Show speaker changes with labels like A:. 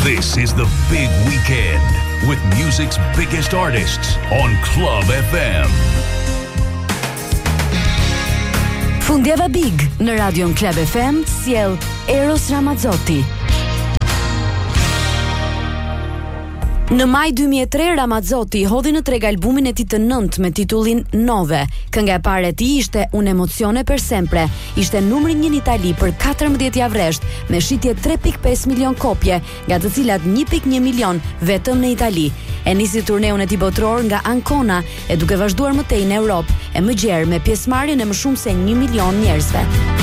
A: This is the big weekend with music's biggest artists on Club FM.
B: Fundjava Big në Radion Club FM sjell Eros Ramazzotti. Në maj 2003 Ramazzotti hodhi në treg albumin e tij të nëntë me titullin Nove. Kënga e parë e tij ishte Un'emozione per sempre. Ishte numri 1 në Itali për 14 javë rresht, me shitje 3.5 milion kopje, nga të cilat 1.1 milion vetëm në Itali. E nisi turneun e tij botror nga Ancona, e duke vazhduar më tej në Europë, e më gjerë me pjesëmarrjen e më shumë se 1 milion njerëzve.